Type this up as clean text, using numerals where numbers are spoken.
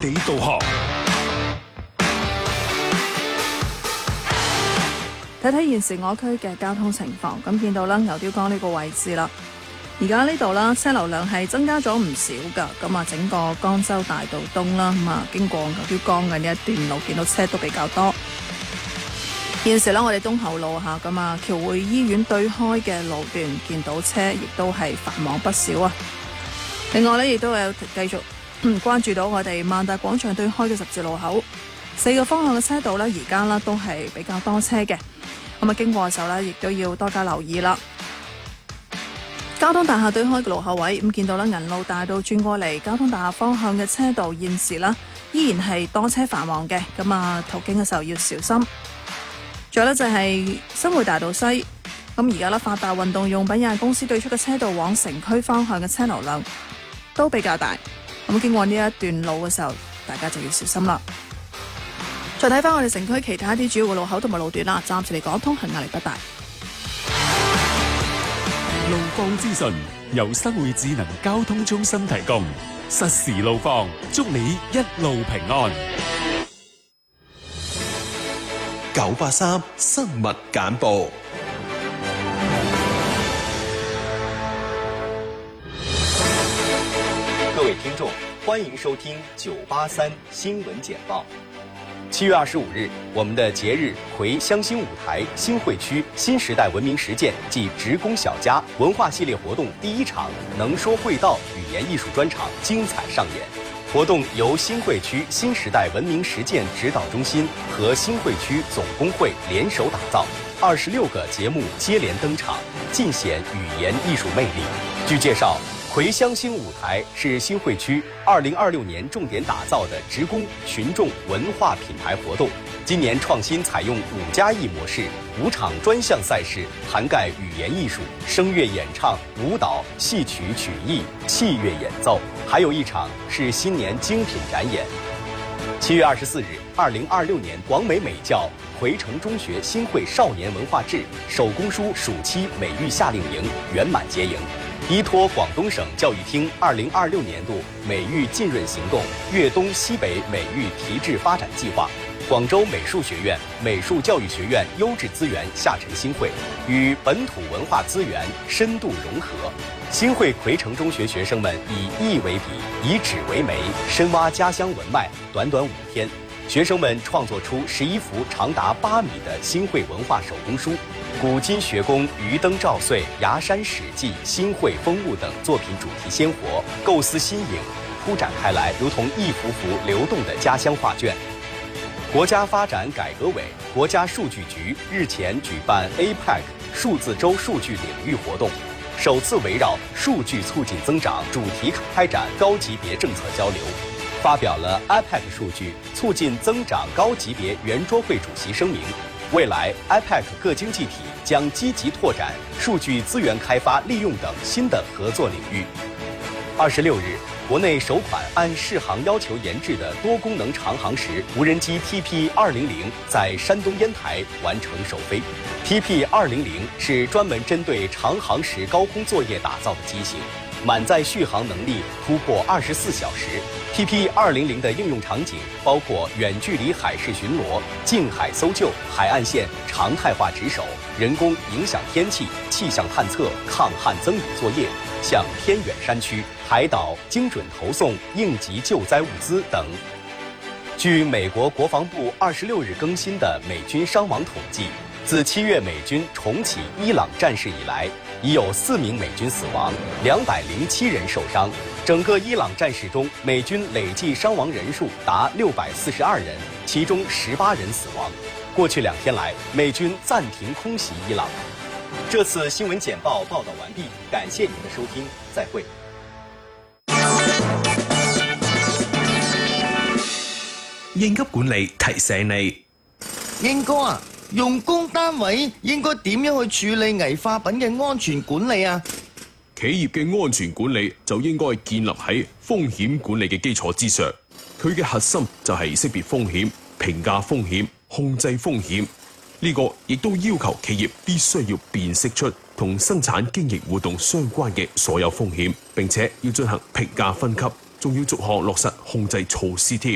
地導航。 睇睇現時我區嘅交通情況，咁見到啦，牛碉角呢個位置啦，而家呢度啦，車流量係增加咗唔少噶，咁啊整個江州大道東啦，咁啊經過牛碉角嘅呢一段路，見到車都比較多。現時咧，我哋東後路下咁啊，僑匯醫院對開嘅路段見到車亦都係繁忙不少啊。另外咧，亦都有繼續關注到我哋萬達廣場對開嘅十字路口，4個方向嘅車道咧，而家咧都係比較多車嘅。咁啊，經過嘅時候咧，亦都要多加留意啦。交通大廈對開嘅路口位，咁見到咧，銀路大道轉過嚟交通大廈方向嘅車道，現時啦依然係多車繁忙嘅。咁啊，途經嘅時候要小心。仲有咧就係新會大道西，咁而家咧發達運動用品有限公司對出嘅車道往城區方向嘅車流量都比較大。咁經過呢一段路嘅時候，大家就要小心啦。再睇翻我哋城區其他啲主要嘅路口同埋路段啦，暫時嚟講通行壓力不大。 路況資訊由新會智能交通中心提供，實時路況，祝你一路平安。 983新聞簡報。 各位聽眾，歡迎收聽983新聞簡報。7月25日，我們的節日回鄉新舞台新會區新時代文明實踐暨職工小家文化系列活動第一場能說會道語言藝術專場精彩上演。活動由新會區新時代文明實踐指導中心和新會區總工會聯手打造，26個節目接連登場，盡顯語言藝術魅力。據介紹，回鄉新舞台是新會區2026年重點打造的職工群眾文化品牌活動。今年創新採用5+1模式，5場專項賽事涵蓋語言藝術、聲樂演唱、舞蹈、戲曲曲藝、器樂演奏，還有一場是新年精品展演。7月24日，2026年廣美美教回城中學新會少年文化誌手工書暑期美育夏令營圓滿結營。依託廣東省教育廳2026年度美育浸潤行動粵東西北美育提質發展計劃，廣州美術學院、美術教育學院優質資源下沉新會，與本土文化資源深度融合。新會回城中學學生們以意為筆，以紙為媒，深挖家鄉文脈。短短5天，學生們創作出11幅長達8米的新會文化手工書。古今學宮、魚燈照歲、崖山史記、新會風物等作品主題鮮活，構思新穎，鋪展開來如同一幅幅流動的家鄉畫卷。國家發展改革委、國家數據局日前舉辦 APEC 數字週數據領域活動，首次圍繞數據促進增長主題開展高級別政策交流，發表了 APEC 數據促進增長高級別圓桌會主席聲明。未來 APEC 各經濟體將積極拓展數據資源開發利用等新的合作領域。26日，國內首款按適航要求研製的多功能長航時無人機 TP200 在山東煙台完成首飛。TP200 是專門針對長航時高空作業打造的機型，滿載續航能力突破24小時。TP200 的應用場景包括遠距離海事巡邏、近海搜救、海岸線常態化值守、人工影響天氣、氣象探測、抗旱增雨作業，向偏遠山區、海島精準投送應急救災物資等。據美國國防部26日更新的美軍傷亡統計，自7月美軍重啟伊朗戰事以來，已有4名美軍死亡，207人受傷。整個伊朗戰事中，美軍累計傷亡人數達642人，其中18人死亡。過去2天來，美軍暫停空襲伊朗。這次新聞簡報報道完畢，感謝您的收聽，再會。 應急管理提醒你， 英哥啊，用工單位應該點樣去處理危化品嘅安全管理啊？ 企業嘅安全管理就應該建立喺風險管理嘅基礎之上，佢嘅核心就係識別風險、評價風險、控制風險。呢個亦都要求企業必須要辨識出同生產經營活動相關嘅所有風險，並且要進行評價分級，仲要逐項落實控制措施添。